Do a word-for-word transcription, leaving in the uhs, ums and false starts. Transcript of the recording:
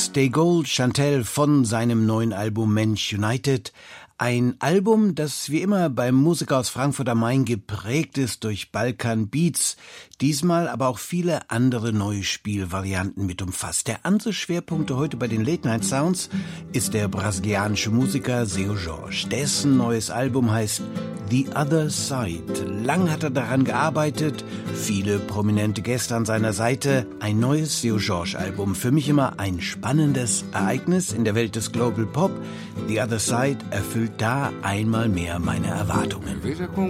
Stay Gold, Chantelle von seinem neuen Album Mensch United. Ein Album, das wie immer beim Musiker aus Frankfurt am Main geprägt ist durch Balkan Beats, diesmal aber auch viele andere neue Spielvarianten mit umfasst. Der andere Schwerpunkt heute bei den Late Night Sounds ist der brasilianische Musiker Seu Jorge. Dessen neues Album heißt The Other Side. Lang hat er daran gearbeitet, viele prominente Gäste an seiner Seite. Ein neues Seu Jorge Album, für mich immer ein spannendes Ereignis in der Welt des Global Pop. The Other Side erfüllt da einmal mehr meine Erwartungen.